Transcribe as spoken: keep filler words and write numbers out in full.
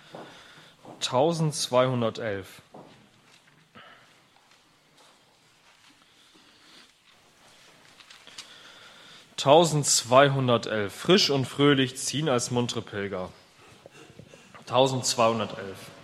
tausendzweihundertelf. tausendzweihundertelf. Frisch und fröhlich ziehen als muntere Pilger. tausendzweihundertelf.